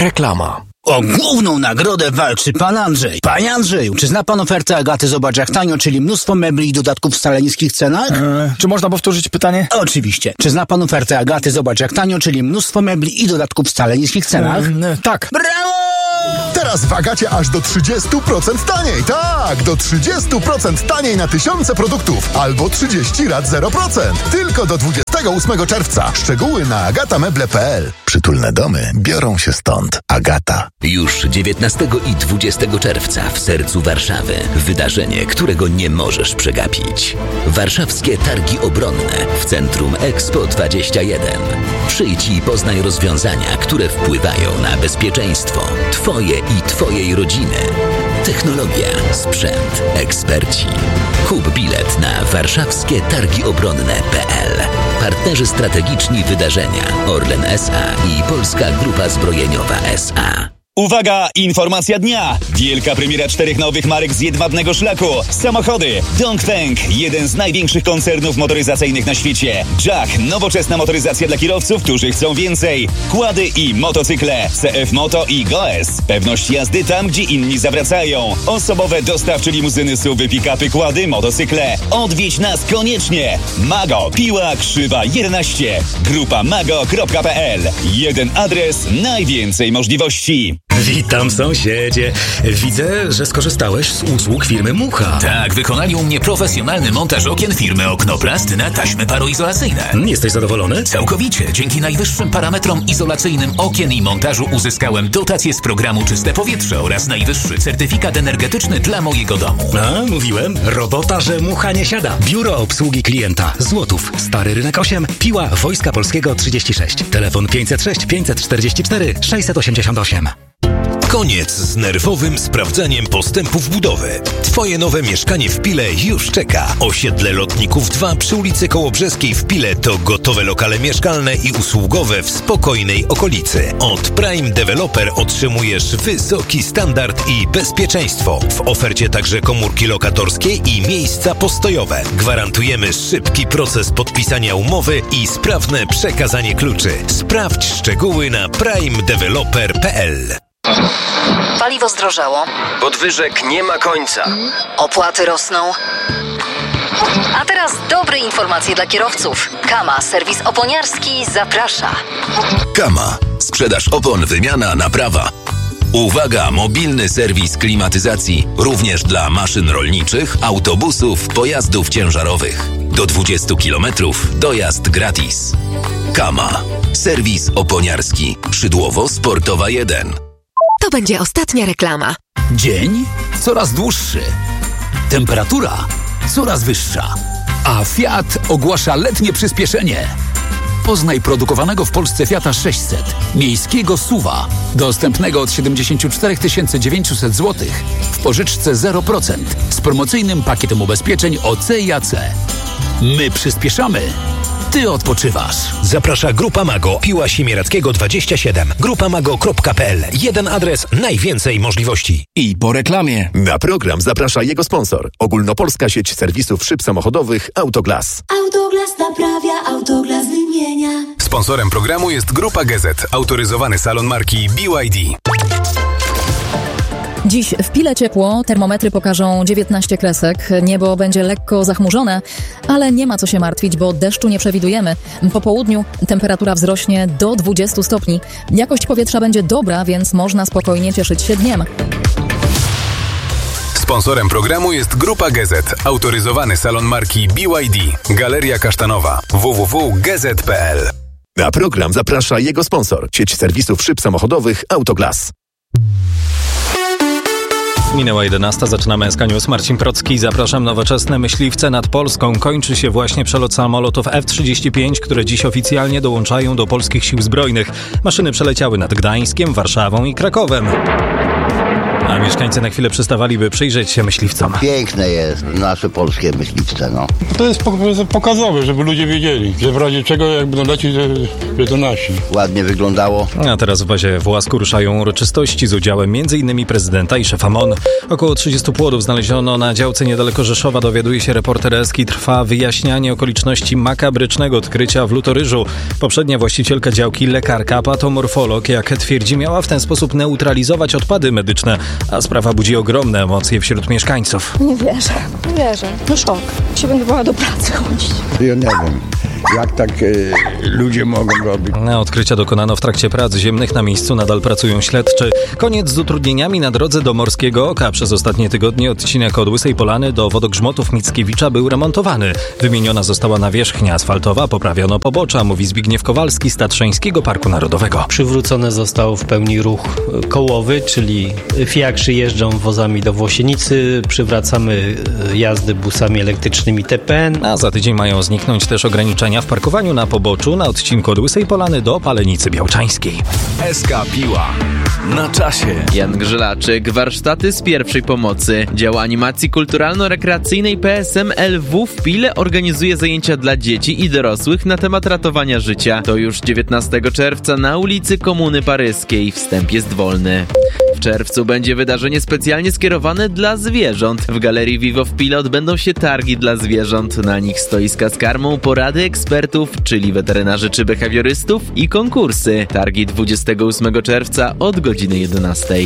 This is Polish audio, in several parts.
Reklama. O główną nagrodę walczy pan Andrzej. Panie Andrzeju, czy zna pan ofertę Agaty Zobacz jak tanio, czyli mnóstwo mebli i dodatków w wcale niskich cenach? Czy można powtórzyć pytanie? Oczywiście. Czy zna pan ofertę Agaty Zobacz jak tanio, czyli mnóstwo mebli i dodatków w wcale niskich cenach? Tak. Brawo! Teraz w Agacie aż do 30% taniej. Tak, do 30% taniej na tysiące produktów. Albo 30 rat 0%. Tylko do 28 czerwca. Szczegóły na agatameble.pl. Przytulne domy biorą się stąd. Agata. Już 19 i 20 czerwca w sercu Warszawy. Wydarzenie, którego nie możesz przegapić. Warszawskie Targi Obronne w centrum Expo 21. Przyjdź i poznaj rozwiązania, które wpływają na bezpieczeństwo Twoje i Twojej rodziny. Technologia, sprzęt, eksperci. Kup bilet na warszawskietargiobronne.pl. Partnerzy strategiczni wydarzenia Orlen S.A. i Polska Grupa Zbrojeniowa S.A. Uwaga! Informacja dnia! Wielka premiera 4 nowych marek z jedwabnego szlaku. Samochody. Dongfeng, jeden z największych koncernów motoryzacyjnych na świecie. Jack, nowoczesna motoryzacja dla kierowców, którzy chcą więcej. Kłady i motocykle. CF Moto i Goes. Pewność jazdy tam, gdzie inni zawracają. Osobowe dostawcze limuzyny, SUV-y, pick-upy, kłady, motocykle. Odwiedź nas koniecznie. Mago, Piła, Krzywa 11. Grupa mago.pl. Jeden adres, najwięcej możliwości. Witam sąsiedzie. Widzę, że skorzystałeś z usług firmy Mucha. Tak, wykonali u mnie profesjonalny montaż okien firmy Oknoplast na taśmy paroizolacyjne. Jesteś zadowolony? Całkowicie. Dzięki najwyższym parametrom izolacyjnym okien i montażu uzyskałem dotację z programu Czyste Powietrze oraz najwyższy certyfikat energetyczny dla mojego domu. A, mówiłem. Robota, że Mucha nie siada. Biuro obsługi klienta. Złotów. Stary Rynek 8. Piła Wojska Polskiego 36. Telefon 506 544 688. Koniec z nerwowym sprawdzaniem postępów budowy. Twoje nowe mieszkanie w Pile już czeka. Osiedle Lotników 2 przy ulicy Kołobrzeskiej w Pile to gotowe lokale mieszkalne i usługowe w spokojnej okolicy. Od Prime Developer otrzymujesz wysoki standard i bezpieczeństwo. W ofercie także komórki lokatorskie i miejsca postojowe. Gwarantujemy szybki proces podpisania umowy i sprawne przekazanie kluczy. Sprawdź szczegóły na primedeveloper.pl. Paliwo zdrożało. Podwyżek nie ma końca. Opłaty rosną. A teraz dobre informacje dla kierowców. Kama, serwis oponiarski, zaprasza. Kama. Sprzedaż opon, wymiana, naprawa. Uwaga! Mobilny serwis klimatyzacji również dla maszyn rolniczych, autobusów, pojazdów ciężarowych. Do 20 km dojazd gratis. Kama. Serwis oponiarski. Szydłowo-Sportowa 1. To będzie ostatnia reklama. Dzień coraz dłuższy. Temperatura coraz wyższa. A Fiat ogłasza letnie przyspieszenie. Poznaj produkowanego w Polsce Fiata 600, miejskiego SUV-a, dostępnego od 74 900 zł w pożyczce 0% z promocyjnym pakietem ubezpieczeń OC i AC. My przyspieszamy. Ty odpoczywasz. Zaprasza Grupa Mago, Piła Siemierackiego 27. grupamago.pl. Jeden adres, najwięcej możliwości. I po reklamie. Na program zaprasza jego sponsor. Ogólnopolska sieć serwisów szyb samochodowych Autoglas. Autoglas naprawia, Autoglas wymienia. Sponsorem programu jest Grupa GZ, autoryzowany salon marki BYD. Dziś w Pile ciepło, termometry pokażą 19 kresek, niebo będzie lekko zachmurzone, ale nie ma co się martwić, bo deszczu nie przewidujemy. Po południu temperatura wzrośnie do 20 stopni. Jakość powietrza będzie dobra, więc można spokojnie cieszyć się dniem. Sponsorem programu jest Grupa GZ, autoryzowany salon marki BYD, Galeria Kasztanowa, www.gz.pl. Na program zaprasza jego sponsor, sieć serwisów szyb samochodowych Autoglas. Minęła 11, zaczynamy SK News. Marcin Procki, zapraszam. Nowoczesne myśliwce nad Polską. Kończy się właśnie przelot samolotów F-35, które dziś oficjalnie dołączają do polskich sił zbrojnych. Maszyny przeleciały nad Gdańskiem, Warszawą i Krakowem. A mieszkańcy na chwilę przystawali, by przyjrzeć się myśliwcom. Piękne jest nasze polskie myśliwce, no. To jest pokazowe, żeby ludzie wiedzieli, że w razie czego jak będą lecieć, że to nasi. Ładnie wyglądało. A teraz w bazie w Łasku ruszają uroczystości z udziałem m.in. prezydenta i szefa MON. Około 30 płodów znaleziono na działce niedaleko Rzeszowa, dowiaduje się reporter Eski. Trwa wyjaśnianie okoliczności makabrycznego odkrycia w Lutoryżu. Poprzednia właścicielka działki, lekarka, patomorfolog, jak twierdzi, miała w ten sposób neutralizować odpady medyczne, a sprawa budzi ogromne emocje wśród mieszkańców. Nie wierzę. No szok. Się będę bała do pracy chodzić. Ja nie wiem, jak tak ludzie mogą robić. Na odkrycia dokonano w trakcie prac ziemnych. Na miejscu nadal pracują śledczy. Koniec z utrudnieniami na drodze do Morskiego Oka. Przez ostatnie tygodnie odcinek od Łysej Polany do Wodogrzmotów Mickiewicza był remontowany. Wymieniona została nawierzchnia asfaltowa, poprawiono pobocza, mówi Zbigniew Kowalski z Tatrzańskiego Parku Narodowego. Przywrócony został w pełni ruch kołowy, czyli fiakrzy jeżdżą wozami do Włosienicy, przywracamy jazdy busami elektrycznymi TPN. A za tydzień mają zniknąć też ograniczenia w parkowaniu na poboczu na odcinku od Łysej Polany do Palenicy Białczańskiej. SK Piła. Na czasie. Jan Grzelaczyk, warsztaty z pierwszej pomocy. Dział animacji kulturalno-rekreacyjnej PSM LW w Pile organizuje zajęcia dla dzieci i dorosłych na temat ratowania życia. To już 19 czerwca na ulicy Komuny Paryskiej. Wstęp jest wolny. W czerwcu będzie wydarzenie specjalnie skierowane dla zwierząt. W Galerii Vivo w Pile odbędą się targi dla zwierząt. Na nich stoiska z karmą, porady ekspertów, czyli weterynarzy czy behawiorystów i konkursy. Targi 28 czerwca od godziny 11.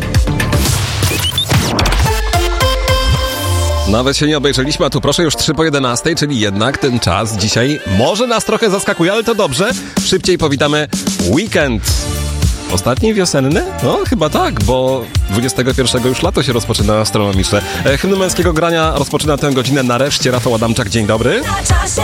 Nawet się nie obejrzeliśmy, a tu proszę już 3 po 11, czyli jednak ten czas dzisiaj może nas trochę zaskakuje, ale to dobrze. Szybciej powitamy weekend. Ostatni wiosenny? No chyba tak, bo 21 już lato się rozpoczyna astronomiczne. Hymn męskiego grania rozpoczyna tę godzinę nareszcie Rafał Adamczak. Dzień dobry.